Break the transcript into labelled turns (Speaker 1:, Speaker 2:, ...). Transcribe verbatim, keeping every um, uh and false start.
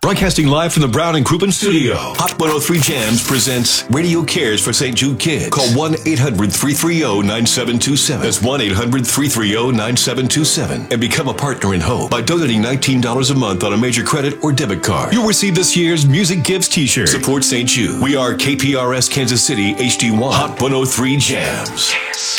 Speaker 1: Broadcasting live from the Brown and Crouppen studio, Hot one oh three Jams presents Radio Cares for Saint Jude Kids. Call one eight hundred, three three zero, nine seven two seven. That's one eight hundred, three three zero, nine seven two seven. And become a partner in hope by donating nineteen dollars a month on a major credit or debit card. You'll receive this year's Music Gives t-shirt. Support Saint Jude. We are K P R S Kansas City H D one. Hot one oh three Jams.